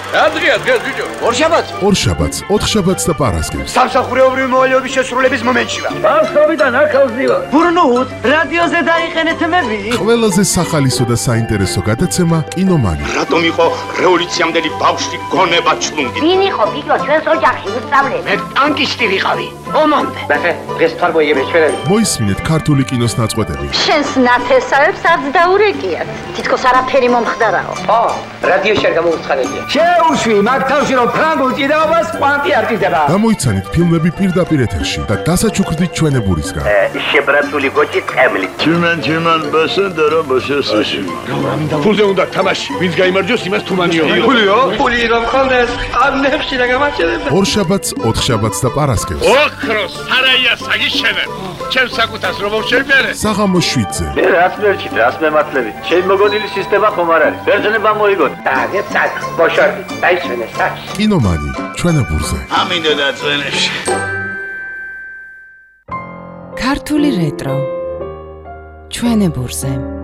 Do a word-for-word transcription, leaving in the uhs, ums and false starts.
რა დღეა დღეს ბიჭო? ორშაბათს. ორშაბათს, ოთხშაბათს და პარასკევს. სამსახურეობრივი მოვალეობის შესრულების მომენტში ვარ. ბავშვობიდან ახალზი ვარ. ბურნუთ, რადიოზე დაიყენეთ მები. ყველაზე სახალისო და საინტერესო გადაცემა კინომანი. რატომ იყო რევოლუციამდელი ბავშვი გონება ჩლუნგი? ვინ იყო ბიჭო ჩვენს ოჯახში უსწავლელი? მე ტანკისტი ვიყავი. ომამდე. ნახე, დღეს თვარ მოიგებს ჩვენები. მოისმინეთ ქართული კინოს ნაწყვეტები. შენს ნათესავებს არც დაურეკიათ. თითქოს არაფერი მომხდარაო. ო, რადიოში არ გამოუცხადებია. შეუშვი მაგ თავში რომ ფრანგულ ჭიდაობას კვანტი არ ჭირდება. გამოიცანით ფილმები პირდაპირ ეთერში და დასაჩუქრდით ჩვენებურისგან. შებრაცული გოჭი წემლი. Tümen tümen basındara basası. ფულზე უნდა თამაში. ვინც გაიმარჯვოს, იმას თუმანიო. ფულიო? ფული რომ ხონდეს, ამნებში რა გამაჩერებ. ორშაბათს, ოთხშაბათს და პარასკევს. ოქროს სარაია საგიშენებ. ჩემს საკუთას რომ შევბერე. საღამოს შვიდზე. Ne rasmerçi, rasmematlevi. Şey mogodili sistema xom არ არის. ბერძენი გამოიგოთ. და გეცად, ბოშორდი, დაიშვენე საქმე. კინომანი, ჩვენებურზე. ამინდა დაწვენებში. ქართული რეტრო ჩვენებურზე.